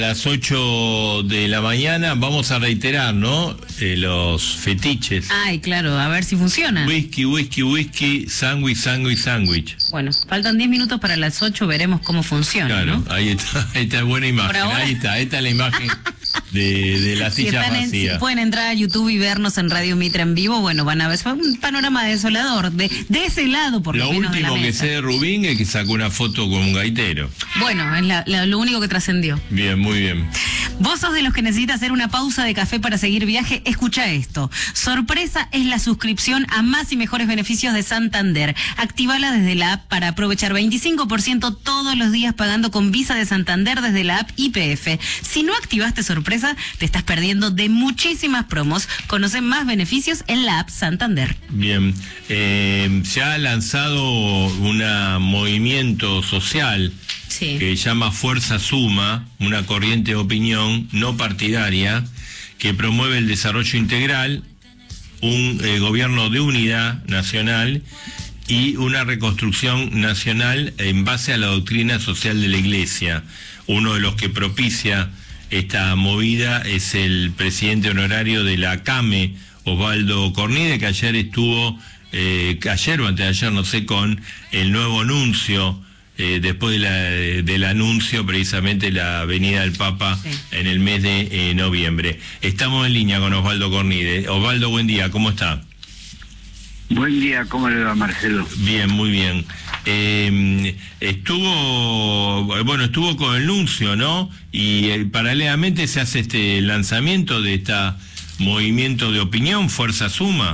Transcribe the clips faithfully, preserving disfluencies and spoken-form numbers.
A las ocho de la mañana vamos a reiterar, ¿no? Eh, los fetiches. Ay, claro, a ver si funciona. Whisky, whisky, whisky, sándwich, sándwich, sándwich. Bueno, faltan diez minutos para las ocho, veremos cómo funciona. Claro, ¿no? ahí está, ahí está buena imagen, ahí está, ahí está la imagen de, de la si silla en, vacía. Si pueden entrar a YouTube y vernos en Radio Mitra en vivo, bueno, van a ver un panorama desolador, de, de ese lado por lo, lo menos último de la que mesa. sé de Rubín es que sacó una foto con un gaitero. Bueno, es la, la, lo único que trascendió. Bien, muy bien. Vos sos de los que necesitas hacer una pausa de café para seguir viaje, escucha esto. Sorpresa es la suscripción a más y mejores beneficios de Santander. Actívala desde la app para aprovechar veinticinco por ciento todos los días pagando con Visa de Santander desde la app I P F. Si no activaste Sorpresa, te estás perdiendo de muchísimas promos. Conoce más beneficios en la app Santander. Bien, eh, se ha lanzado un movimiento social Sí. que llama Fuerza Suma, una corriente de opinión no partidaria que promueve el desarrollo integral, un eh, gobierno de unidad nacional y una reconstrucción nacional en base a la doctrina social de la Iglesia. Uno de los que propicia esta movida es el presidente honorario de la CAME, Osvaldo Cornide, que ayer estuvo, eh, ayer o antes de ayer, no sé, con el nuevo nuncio. Eh, después de la, de, del anuncio precisamente la venida del Papa sí. en el mes de eh, noviembre. Estamos en línea con Osvaldo Cornide. Osvaldo, buen día, ¿cómo está? Buen día, ¿cómo le va, Marcelo? Bien, muy bien. Eh, estuvo, bueno, estuvo con el nuncio, ¿no? Y eh, paralelamente se hace este lanzamiento de este movimiento de opinión, Fuerza Suma.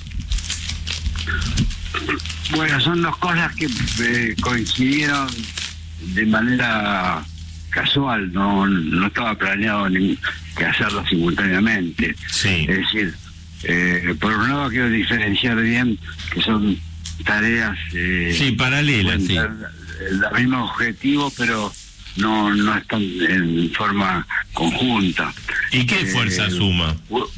Bueno, son dos cosas que eh, coincidieron de manera casual, no no estaba planeado ni que hacerlo simultáneamente. Sí. Es decir, eh, por un lado quiero diferenciar bien que son tareas... Eh, sí, paralelas, sí. El mismo objetivo, pero no, no están en forma conjunta. ¿Y qué Fuerza eh, Suma?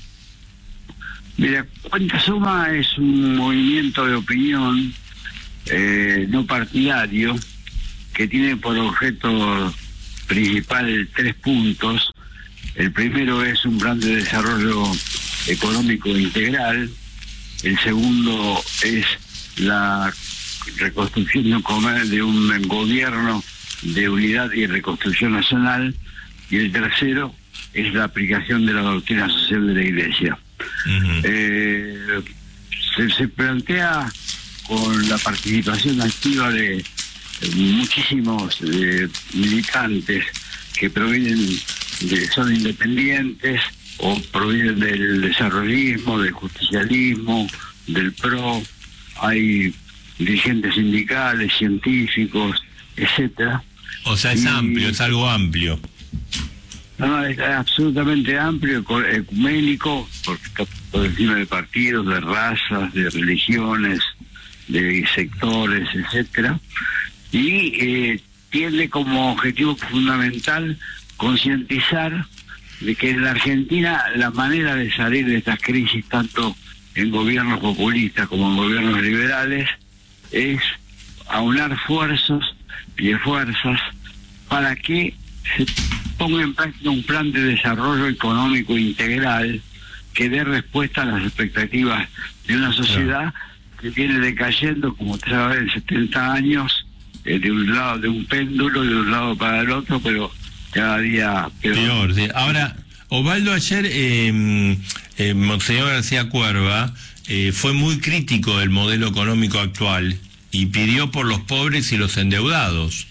Mira, Cuenta Suma es un movimiento de opinión eh, no partidario que tiene por objeto principal tres puntos. El primero es un plan de desarrollo económico integral. El segundo es la reconstrucción de un, de un gobierno de unidad y reconstrucción nacional. Y el tercero es la aplicación de la doctrina social de la Iglesia. Uh-huh. eh, se, se plantea con la participación activa de, de muchísimos eh, militantes que provienen de, son independientes o provienen del desarrollismo, del justicialismo, del P R O. Hay dirigentes sindicales, científicos, etcétera. O sea, es y, amplio, es algo amplio. No, es absolutamente amplio, ecuménico, porque está por encima de partidos, de razas, de religiones, de sectores, etcétera, y eh, tiene como objetivo fundamental concientizar de que en la Argentina la manera de salir de estas crisis, tanto en gobiernos populistas como en gobiernos liberales, es aunar esfuerzos y esfuerzas para que se ponga en práctica un plan de desarrollo económico integral que dé respuesta a las expectativas de una sociedad que viene decayendo, como usted sabe, en setenta años, eh, de un lado de un péndulo, de un lado para el otro, pero cada día peor. peor sí. Ahora, Osvaldo, ayer eh, eh, Monseñor García Cuerva eh, fue muy crítico del modelo económico actual y pidió por los pobres y los endeudados.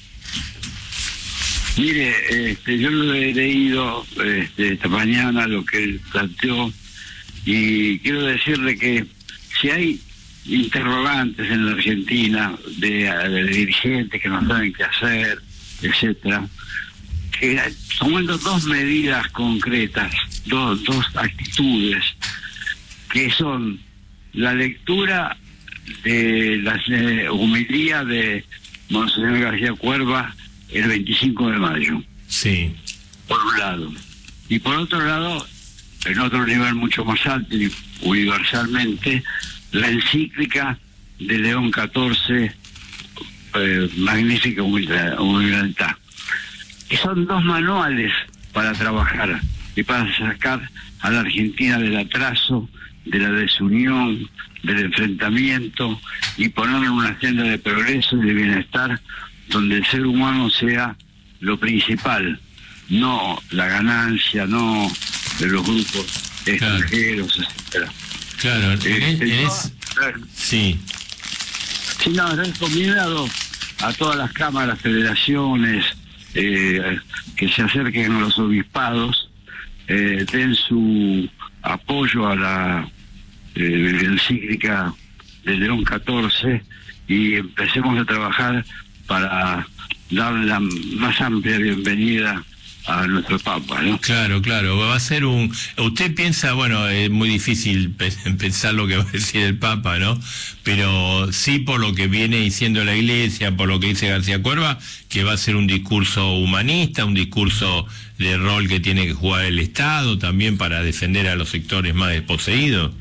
Mire, este, yo lo he leído este, esta mañana, lo que él planteó, y quiero decirle que si hay interrogantes en la Argentina de, de dirigentes que no saben qué hacer, etcétera, que tomando dos medidas concretas, dos, dos actitudes, que son la lectura de la homilía de Monseñor García Cuerva el veinticinco de mayo. Sí. Por un lado. Y por otro lado, en otro nivel mucho más alto y universalmente, la encíclica de León catorce, eh, Magnífica Humildad, que son dos manuales para trabajar y para sacar a la Argentina del atraso, de la desunión, del enfrentamiento y ponerla en una senda de progreso y de bienestar donde el ser humano sea lo principal, no la ganancia, no de los grupos extranjeros, claro, etcétera. Claro, Este, en, en yo, es... sí. Sí, no, he combinado a todas las cámaras, federaciones, eh, que se acerquen a los obispados, eh, den su apoyo a la eh, encíclica de León catorce y empecemos a trabajar para darle la más amplia bienvenida a nuestro Papa, ¿no? Claro, claro, va a ser un... Usted piensa, bueno, es muy difícil pe pensar lo que va a decir el Papa, ¿no? Pero sí por lo que viene diciendo la Iglesia, por lo que dice García Cuerva, que va a ser un discurso humanista, un discurso de rol que tiene que jugar el Estado también para defender a los sectores más desposeídos.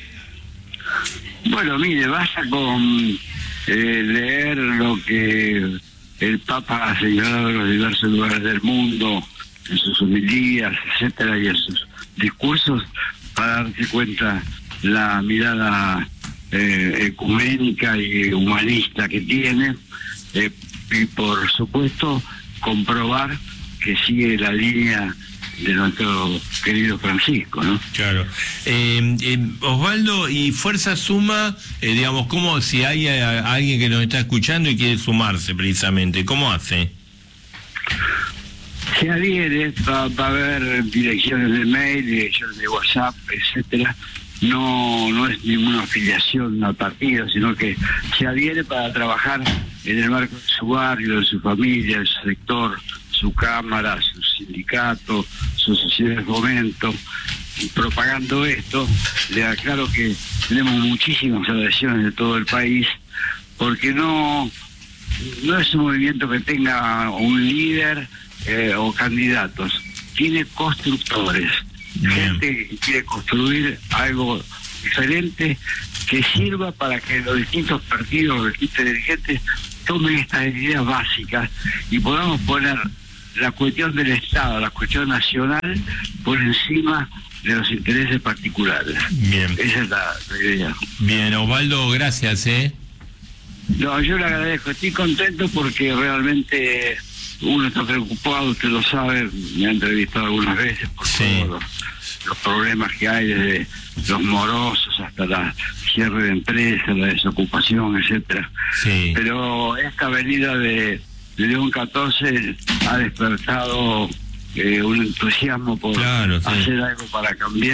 Bueno, mire, basta con eh, leer lo que el Papa ha señalado en los diversos lugares del mundo, en sus homilías, etcétera, y en sus discursos, para darse cuenta la mirada eh, ecuménica y humanista que tiene, eh, y por supuesto comprobar que sigue la línea de nuestro querido Francisco, ¿no? Claro. Eh, eh, Osvaldo, y Fuerza Suma, eh, digamos, ¿cómo, si hay a, a alguien que nos está escuchando y quiere sumarse precisamente, cómo hace? Se adhiere, va, va a haber direcciones de mail, direcciones de WhatsApp, etcétera. No, no es ninguna afiliación al partido, sino que se adhiere para trabajar en el marco de su barrio, de su familia, de su sector, su cámara, su sindicato, su sociedad de fomento. Y propagando esto, le aclaro que tenemos muchísimas adhesiones de todo el país, porque no, no es un movimiento que tenga un líder eh, o candidatos, tiene constructores. Bien. Gente que quiere construir algo diferente que sirva para que los distintos partidos, los distintos dirigentes tomen estas ideas básicas y podamos poner la cuestión del Estado, la cuestión nacional por encima de los intereses particulares. Bien. Esa es la, la idea. Bien, Osvaldo, gracias, ¿eh? No, yo le agradezco, estoy contento porque realmente uno está preocupado, usted lo sabe, me ha entrevistado algunas veces por sí. todos los, los problemas que hay, desde los morosos hasta la cierre de empresas, la desocupación, etcétera. Sí. Pero esta avenida de, de León catorce ha despertado eh, un entusiasmo por claro, sí. hacer algo para cambiar.